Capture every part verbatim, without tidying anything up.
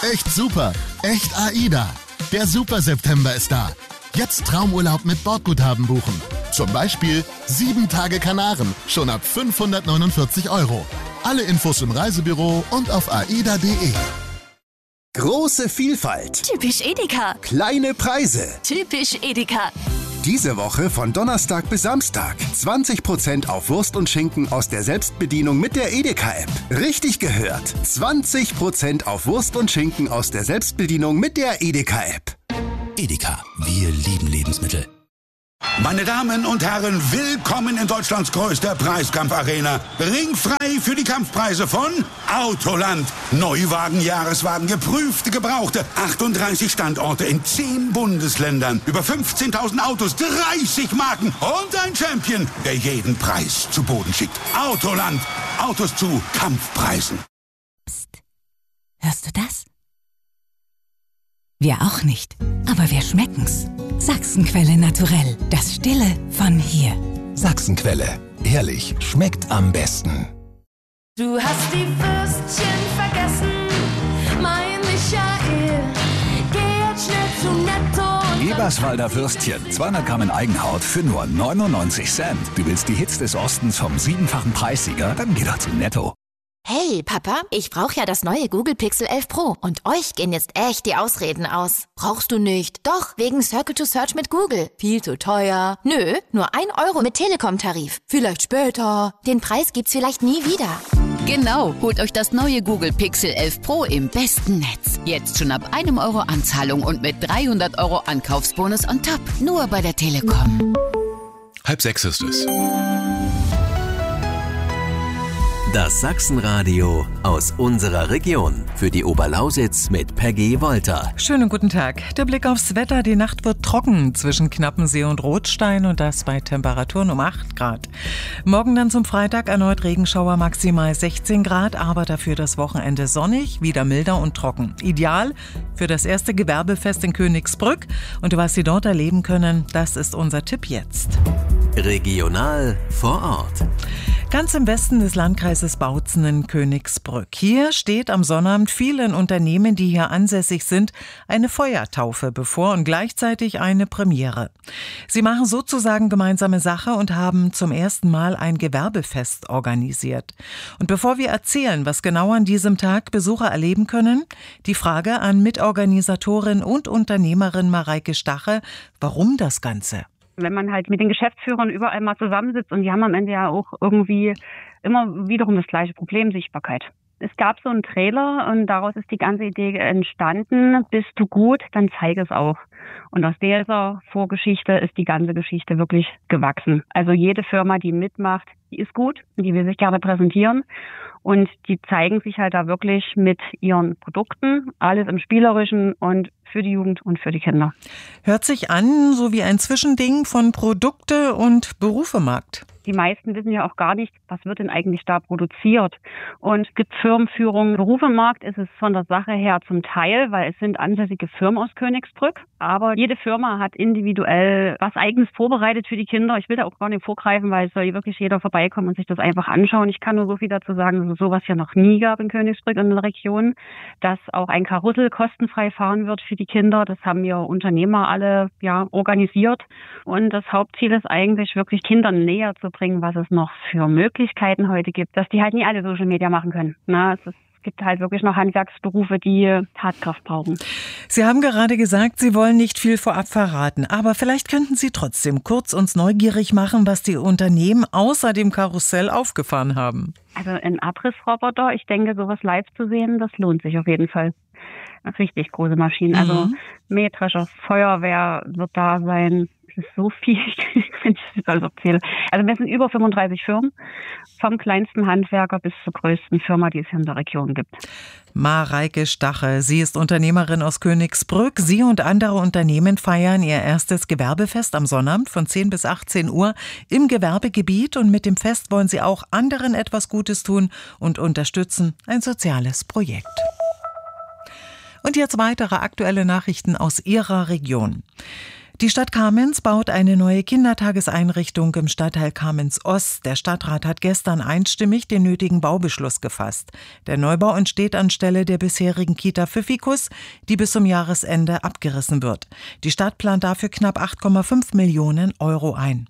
Echt super. Echt AIDA. Der Super September ist da. Jetzt Traumurlaub mit Bordguthaben buchen. Zum Beispiel sieben Tage Kanaren, schon ab fünfhundertneunundvierzig Euro. Alle Infos im Reisebüro und auf aida punkt de. Große Vielfalt. Typisch Edeka. Kleine Preise. Typisch Edeka. Diese Woche von Donnerstag bis Samstag. zwanzig Prozent auf Wurst und Schinken aus der Selbstbedienung mit der Edeka-App. Richtig gehört. zwanzig Prozent auf Wurst und Schinken aus der Selbstbedienung mit der Edeka-App. Edeka, wir lieben Lebensmittel. Meine Damen und Herren, willkommen in Deutschlands größter Preiskampfarena. Ringfrei für die Kampfpreise von Autoland. Neuwagen, Jahreswagen, geprüfte, gebrauchte. achtunddreißig Standorte in zehn Bundesländern. Über fünfzehntausend Autos, dreißig Marken und ein Champion, der jeden Preis zu Boden schickt. Autoland. Autos zu Kampfpreisen. Psst. Hörst du das? Wir auch nicht. Aber wir schmecken's. Sachsenquelle Naturell. Das Stille von hier. Sachsenquelle. Ehrlich, schmeckt am besten. Du hast die Würstchen vergessen, mein Michael. Geh jetzt schnell zu Netto. Eberswalder Würstchen, zweihundert Gramm in Eigenhaut für nur neunundneunzig Cent. Du willst die Hits des Ostens vom siebenfachen Preissieger? Dann geh doch zu Netto. Hey, Papa, ich brauche ja das neue Google Pixel elf Pro. Und euch gehen jetzt echt die Ausreden aus. Brauchst du nicht? Doch, wegen Circle to Search mit Google. Viel zu teuer. Nö, nur ein Euro mit Telekom-Tarif. Vielleicht später. Den Preis gibt's vielleicht nie wieder. Genau, holt euch das neue Google Pixel elf Pro im besten Netz. Jetzt schon ab einem Euro Anzahlung und mit dreihundert Euro Ankaufsbonus on top. Nur bei der Telekom. Halb sechs ist es. Das Sachsenradio aus unserer Region. Für die Oberlausitz mit Peggy Wolter. Schönen guten Tag. Der Blick aufs Wetter. Die Nacht wird trocken zwischen Knappensee und Rotstein und das bei Temperaturen um acht Grad. Morgen dann zum Freitag erneut Regenschauer, maximal sechzehn Grad, aber dafür das Wochenende sonnig, wieder milder und trocken. Ideal für das erste Gewerbefest in Königsbrück. Und was Sie dort erleben können, das ist unser Tipp jetzt. Regional vor Ort. Ganz im Westen des Landkreises Bautzen in Königsbrück. Hier steht am Sonnabend vielen Unternehmen, die hier ansässig sind, eine Feuertaufe bevor und gleichzeitig eine Premiere. Sie machen sozusagen gemeinsame Sache und haben zum ersten Mal ein Gewerbefest organisiert. Und bevor wir erzählen, was genau an diesem Tag Besucher erleben können, die Frage an Mitorganisatorin und Unternehmerin Mareike Stache, warum das Ganze? Wenn man halt mit den Geschäftsführern überall mal zusammensitzt und die haben am Ende ja auch irgendwie immer wiederum das gleiche Problem, Sichtbarkeit. Es gab so einen Trailer und daraus ist die ganze Idee entstanden. Bist du gut, dann zeige es auch. Und aus dieser Vorgeschichte ist die ganze Geschichte wirklich gewachsen. Also jede Firma, die mitmacht, die ist gut und die will sich gerne präsentieren. Und die zeigen sich halt da wirklich mit ihren Produkten, alles im Spielerischen und für die Jugend und für die Kinder. Hört sich an, so wie ein Zwischending von Produkte- und Berufemarkt. Die meisten wissen ja auch gar nicht, was wird denn eigentlich da produziert. Und es gibt Firmenführung. Berufemarkt ist es von der Sache her zum Teil, weil es sind ansässige Firmen aus Königsbrück. Aber jede Firma hat individuell was Eigenes vorbereitet für die Kinder. Ich will da auch gar nicht vorgreifen, weil es soll wirklich jeder vorbeikommen und sich das einfach anschauen. Ich kann nur so viel dazu sagen, dass es sowas ja noch nie gab in Königsbrück in der Region. Dass auch ein Karussell kostenfrei fahren wird für die Kinder. Das haben wir Unternehmer alle ja organisiert. Und das Hauptziel ist eigentlich wirklich Kindern näher zu bringen, was es noch für Möglichkeiten heute gibt, dass die halt nie alle Social Media machen können. Na, es ist Es gibt halt wirklich noch Handwerksberufe, die Tatkraft brauchen. Sie haben gerade gesagt, Sie wollen nicht viel vorab verraten, aber vielleicht könnten Sie trotzdem kurz uns neugierig machen, was die Unternehmen außer dem Karussell aufgefahren haben. Also ein Abrissroboter, ich denke, sowas live zu sehen, das lohnt sich auf jeden Fall. Richtig große Maschinen, also mhm. Mähdrescher, Feuerwehr wird da sein. Es ist so viel, wenn ich das alles erzähle. Also wir sind über fünfunddreißig Firmen, vom kleinsten Handwerker bis zur größten Firma, die es hier in der Region gibt. Mareike Stache, sie ist Unternehmerin aus Königsbrück. Sie und andere Unternehmen feiern ihr erstes Gewerbefest am Sonnabend von zehn bis achtzehn Uhr im Gewerbegebiet. Und mit dem Fest wollen sie auch anderen etwas Gutes tun und unterstützen ein soziales Projekt. Und jetzt weitere aktuelle Nachrichten aus Ihrer Region. Die Stadt Kamenz baut eine neue Kindertageseinrichtung im Stadtteil Kamenz Ost. Der Stadtrat hat gestern einstimmig den nötigen Baubeschluss gefasst. Der Neubau entsteht anstelle der bisherigen Kita Pfiffikus, die bis zum Jahresende abgerissen wird. Die Stadt plant dafür knapp acht Komma fünf Millionen Euro ein.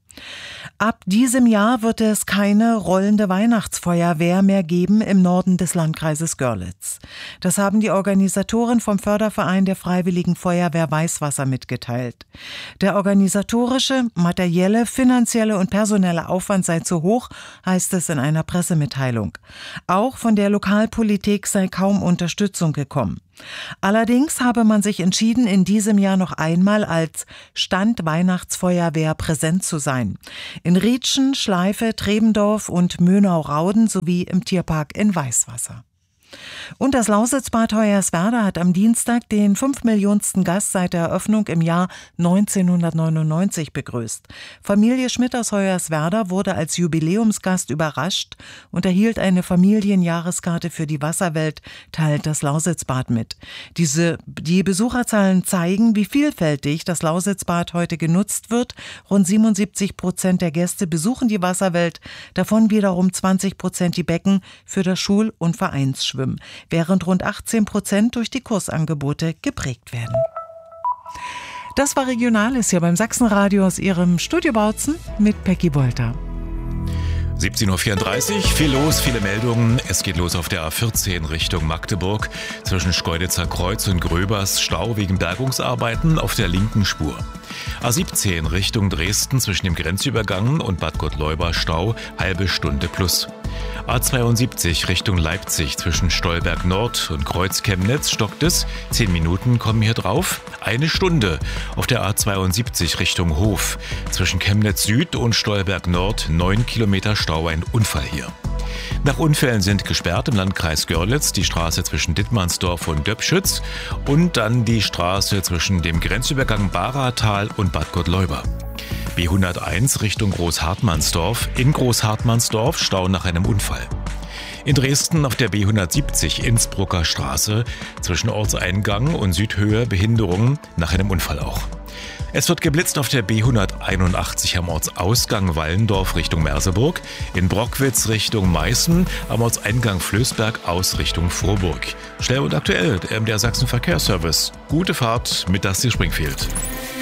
Ab diesem Jahr wird es keine rollende Weihnachtsfeuerwehr mehr geben im Norden des Landkreises Görlitz. Das haben die Organisatoren vom Förderverein der Freiwilligen Feuerwehr Weißwasser mitgeteilt. Der organisatorische, materielle, finanzielle und personelle Aufwand sei zu hoch, heißt es in einer Pressemitteilung. Auch von der Lokalpolitik sei kaum Unterstützung gekommen. Allerdings habe man sich entschieden, in diesem Jahr noch einmal als Stand Weihnachtsfeuerwehr präsent zu sein. In Rietschen, Schleife, Trebendorf und Mönau-Rauden sowie im Tierpark in Weißwasser. Und das Lausitzbad Hoyerswerda hat am Dienstag den fünfmillionsten Gast seit der Eröffnung im Jahr neunzehnhundertneunundneunzig begrüßt. Familie Schmidt aus Hoyerswerda wurde als Jubiläumsgast überrascht und erhielt eine Familienjahreskarte für die Wasserwelt, teilt das Lausitzbad mit. Diese, die Besucherzahlen zeigen, wie vielfältig das Lausitzbad heute genutzt wird. Rund siebenundsiebzig Prozent der Gäste besuchen die Wasserwelt, davon wiederum zwanzig Prozent die Becken für das Schul- und Vereinsschwimmen, während rund achtzehn Prozent durch die Kursangebote geprägt werden. Das war Regionales hier beim Sachsenradio aus Ihrem Studio Bautzen mit Peggy Bolter. siebzehn Uhr vierunddreißig, viel los, viele Meldungen. Es geht los auf der A vierzehn Richtung Magdeburg. Zwischen Schkeuditzer Kreuz und Gröbers Stau wegen Bergungsarbeiten auf der linken Spur. A siebzehn Richtung Dresden zwischen dem Grenzübergang und Bad Gottleuba Stau, halbe Stunde plus. A zweiundsiebzig Richtung Leipzig zwischen Stolberg Nord und Kreuz Chemnitz stockt es. Zehn Minuten kommen hier drauf. Eine Stunde auf der A zweiundsiebzig Richtung Hof. Zwischen Chemnitz Süd und Stolberg Nord neun Kilometer Stau, ein Unfall hier. Nach Unfällen sind gesperrt im Landkreis Görlitz die Straße zwischen Dittmannsdorf und Döpschütz und dann die Straße zwischen dem Grenzübergang Baratal und Bad Gottleuba. B hunderteins Richtung Großhartmannsdorf. In Großhartmannsdorf Stau nach einem Unfall. In Dresden auf der B hundertsiebzig Innsbrucker Straße zwischen Ortseingang und Südhöhe Behinderungen nach einem Unfall auch. Es wird geblitzt auf der B hunderteinundachtzig am Ortsausgang Wallendorf Richtung Merseburg, in Brockwitz Richtung Meißen, am Ortseingang Flößberg aus Richtung Vorburg. Schnell und aktuell der Sachsen Verkehrsservice. Gute Fahrt mit Dusty Springfield.